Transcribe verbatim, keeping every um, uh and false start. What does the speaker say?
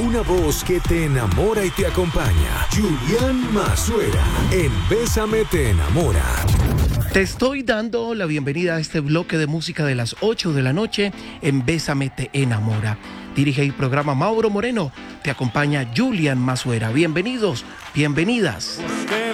Una voz que te enamora y te acompaña. Julián Mazuera, en Bésame te enamora. Te estoy dando la bienvenida a este bloque de música de las ocho de la noche en Bésame te enamora. Dirige el programa Mauro Moreno. Te acompaña Julián Mazuera. Bienvenidos, bienvenidas.